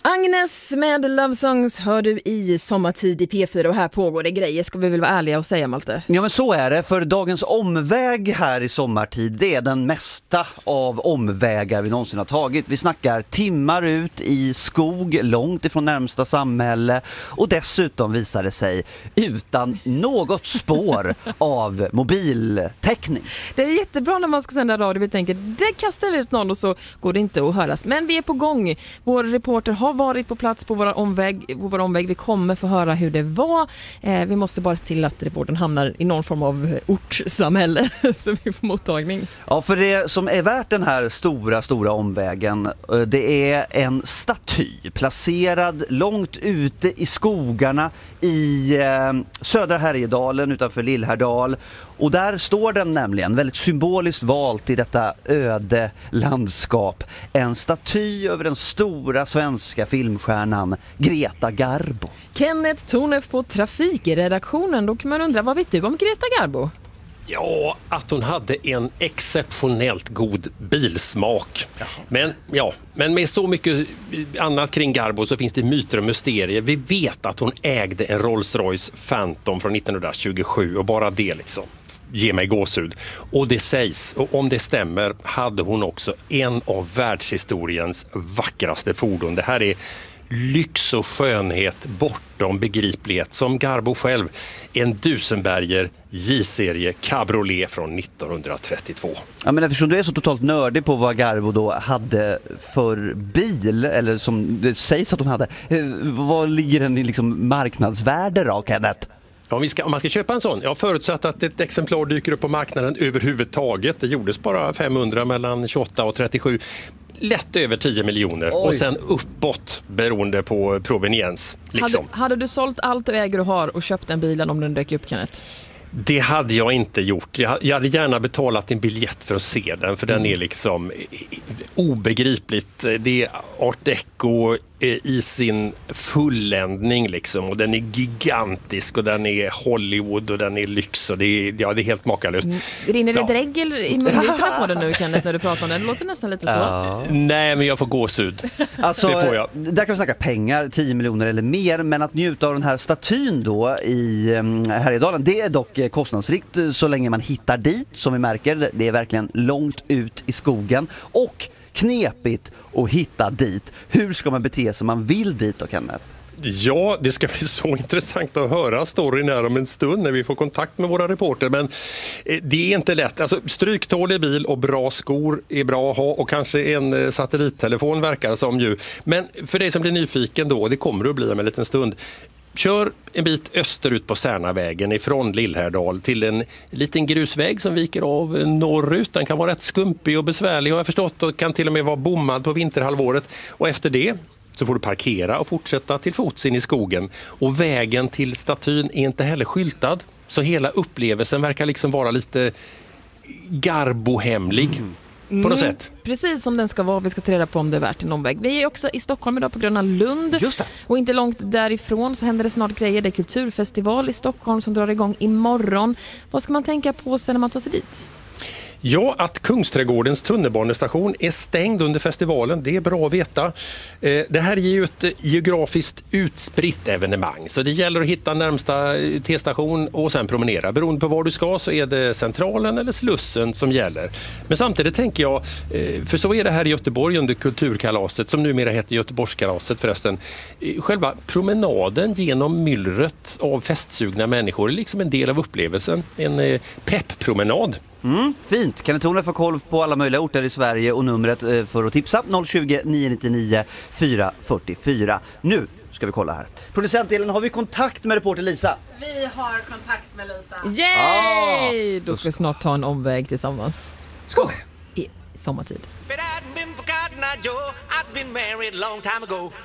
Agnes med Love Songs hör du i sommartid i P4 och här pågår det grejer, ska vi väl vara ärliga och säga, Malte? Ja, men så är det, för dagens omväg här i sommartid, det är den mesta av omvägar vi någonsin har tagit. Vi snackar timmar ut i skog, långt ifrån närmsta samhälle, och dessutom visar det sig utan något spår av mobiltäckning. Det är jättebra när man ska sända radio, vi tänker, det kastar vi ut någon och så går det inte att höras. Men vi är på gång, vår reporter har varit på plats på vår omväg. Vi kommer få höra hur det var. Vi måste bara se till att reportern hamnar i någon form av ortssamhälle så vi får mottagning. Ja, för det som är värt den här stora omvägen, det är en staty placerad långt ute i skogarna i södra Härjedalen utanför Lillhärdal. Och där står den nämligen, väldigt symboliskt valt i detta öde landskap, en staty över den stora svenska filmstjärnan Greta Garbo. Kenneth Tornef på Trafikredaktionen. Då kan man undra, vad vet du om Greta Garbo? Ja, att hon hade en exceptionellt god bilsmak. Men med så mycket annat kring Garbo så finns det myter och mysterier. Vi vet att hon ägde en Rolls-Royce Phantom från 1927 och bara det liksom ger mig gåshud. Och det sägs, och om det stämmer, hade hon också en av världshistoriens vackraste fordon. Det här är lyx och skönhet bortom begriplighet, som Garbo själv, en Duesenberger J-serie cabriolet från 1932. Ja, men eftersom du är så totalt nördig på vad Garbo då hade för bil, eller som det sägs att hon hade, vad ligger den i liksom marknadsvärde då, Kenneth? Om man ska köpa en sån, jag förutsatt att ett exemplar dyker upp på marknaden överhuvudtaget. Det gjordes bara 500 mellan 28 och 37. Lätt över 10 miljoner. Oj. Och sen uppåt beroende på proveniens. Liksom. Hade du sålt allt du äger och har och köpt en bilen om den dök upp, Kenneth? Det hade jag inte gjort. Jag hade gärna betalat en biljett för att se den, för den är liksom obegripligt. Det är art deco i sin fulländning liksom, och den är gigantisk och den är Hollywood och den är lyx och det är helt makalöst. Rinner det dregel i mungiporna på den nu, Kenneth, när du pratar om den? Det låter nästan lite så. Nej, men jag får gåshud. Alltså, det får jag. Där kan vi snacka pengar, 10 miljoner eller mer, men att njuta av den här statyn då i Härjedalen, det är dock kostnadsfritt så länge man hittar dit, som vi märker. Det är verkligen långt ut i skogen och knepigt att hitta dit. Hur ska man bete sig om man vill dit då, Kenneth? Ja, det ska bli så intressant att höra storyn här om en stund när vi får kontakt med våra reporter, men det är inte lätt. Alltså, stryktålig bil och bra skor är bra att ha, och kanske en satellittelefon verkar som ju. Men för dig som blir nyfiken då, det kommer att bli om en liten stund, kör en bit österut på Särnavägen ifrån Lillhärdal till en liten grusväg som viker av norrut. Den kan vara rätt skumpig och besvärlig, har jag förstått, och kan till och med vara bommad på vinterhalvåret. Och efter det så får du parkera och fortsätta till fots in i skogen. Och vägen till statyn är inte heller skyltad, så hela upplevelsen verkar liksom vara lite Garbo-hemlig. På något sätt. Precis som den ska vara. Vi ska ta reda på om det är värt en omväg. Vi är också i Stockholm idag på Gröna Lund. Just det. Och inte långt därifrån så händer det snart grejer. Det är kulturfestival i Stockholm som drar igång imorgon. Vad ska man tänka på sen när man tar sig dit? Ja, att Kungsträdgårdens tunnelbanestation är stängd under festivalen, det är bra att veta. Det här är ju ett geografiskt utspritt evenemang, så det gäller att hitta närmsta T-station och sen promenera. Beroende på var du ska så är det Centralen eller Slussen som gäller. Men samtidigt tänker jag, för så är det här i Göteborg under Kulturkalaset, som numera heter Göteborgskalaset förresten. Själva promenaden genom myllret av festsugna människor är liksom en del av upplevelsen. En pepppromenad. Fint. Kan ni få koll på alla möjliga orter i Sverige och numret för att tipsa 020 999 444. Nu ska vi kolla här. Producentdelen, har vi kontakt med reporter Lisa? Vi har kontakt med Lisa. Yay! Då ska vi snart ta en omväg tillsammans. Skål! I sommartid. But I'd been forgotten, Joe. I'd been married a long time ago.